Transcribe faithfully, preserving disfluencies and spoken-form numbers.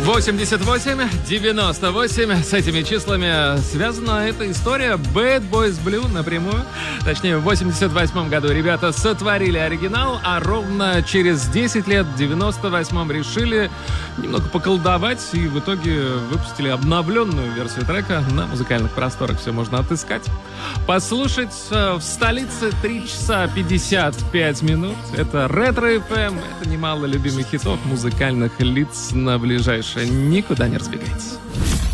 восемьдесят восемь девяносто восемь. С этими числами связана эта история Bad Boys Blue напрямую. Точнее, в восемьдесят восьмом году ребята сотворили оригинал, а ровно через десять лет, в девяносто восьмом, решили немного поколдовать и в итоге выпустили обновленную версию трека. На музыкальных просторах все можно отыскать. Послушать в столице три часа пятьдесят пять минут. Это Ретро эф эм, это немало любимых хитов музыкальных лиц на ближайшее. Никуда не разбегайтесь.